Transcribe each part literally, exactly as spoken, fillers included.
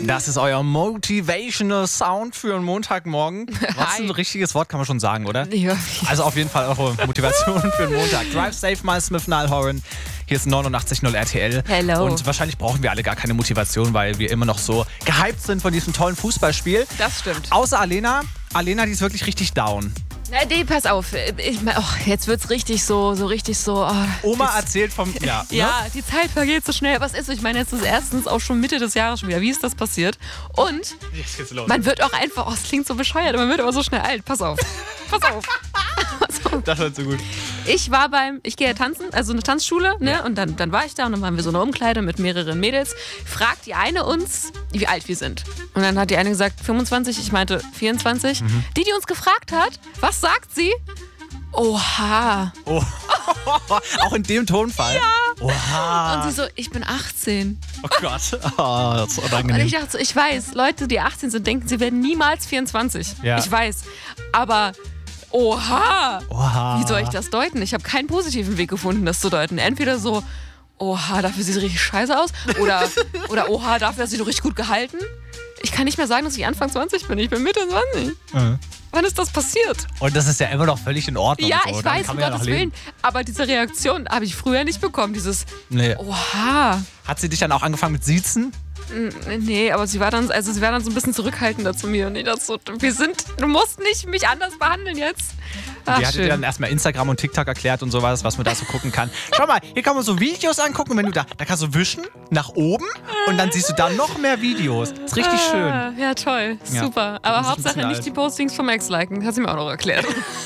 Das ist euer Motivational Sound für einen Montagmorgen. Was ein richtiges Wort, kann man schon sagen, oder? Ja. Also auf jeden Fall eure Motivation für den Montag. Drive safe, Miles Smith, Niall Horan. Hier ist neunundachtzig Komma null R T L. Hello. Und wahrscheinlich brauchen wir alle gar keine Motivation, weil wir immer noch so gehypt sind von diesem tollen Fußballspiel. Das stimmt. Außer Alena. Alena, die ist wirklich richtig down. Na, nee, pass auf. Ich, oh, jetzt wird's richtig so, so richtig so. Oh, Oma das, erzählt vom... Ja, ja, ne? die Zeit vergeht so schnell. Was ist so? Ich meine, jetzt ist erstens auch schon Mitte des Jahres schon wieder. Wie ist das passiert? Und Jetzt geht's los. man wird auch einfach, oh, es klingt so bescheuert, man wird aber so schnell alt. Pass auf. Pass auf. Pass auf. Das wird so gut. Ich war beim, ich gehe ja tanzen, also eine Tanzschule, ne? Ja. Und dann, dann war ich da und dann waren wir so eine Umkleide mit mehreren Mädels. Fragt die eine uns, wie alt wir sind. Und dann hat die eine gesagt, fünfundzwanzig, ich meinte vierundzwanzig. Mhm. Die, die uns gefragt hat, was sagt sie? Oha. Oh. Auch in dem Tonfall? Ja. Oha. Und sie so, ich bin achtzehn. Oh Gott. Oh, das ist unangenehm. Und ich dachte so, ich weiß, Leute, die achtzehn sind, denken, sie werden niemals vierundzwanzig. Ja. Ich weiß. Aber oha. Oha. Wie soll ich das deuten? Ich habe keinen positiven Weg gefunden, das zu deuten. Entweder so, oha, dafür sieht sie richtig scheiße aus. Oder, oder oha, dafür hat sie doch richtig gut gehalten. Ich kann nicht mehr sagen, dass ich Anfang zwanzig bin. Ich bin Mitte zwanzig. Mhm. Wann ist das passiert? Und das ist ja immer noch völlig in Ordnung. Ja, so. ich Damit weiß, kann um man ja Gottes noch leben. Willen. Aber diese Reaktion habe ich früher nicht bekommen. Dieses, Nee. oha. Hat sie dich dann auch angefangen mit Siezen? Nee, aber sie war dann, also sie war dann so ein bisschen zurückhaltender zu mir. Und ich dachte so, wir sind, du musst nicht mich anders behandeln jetzt. Ach, Die hat dir schön. dann erstmal Instagram und TikTok erklärt und sowas, was man da so gucken kann. Schau mal, hier kann man so Videos angucken. Wenn du da, da kannst du wischen nach oben und dann siehst du da noch mehr Videos. Das ist richtig schön. Ah, ja, toll. Ja. Super. Das Aber ist ein Hauptsache bisschen nicht alt. die Postings vom Ex liken. Hat sie mir auch noch erklärt.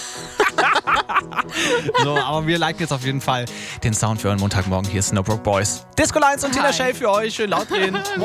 So, aber wir liken jetzt auf jeden Fall den Sound für euren Montagmorgen. Hier ist Snowbrook Boys. Disco Lines und Tina Hi. Shay für euch. Schön laut drehen.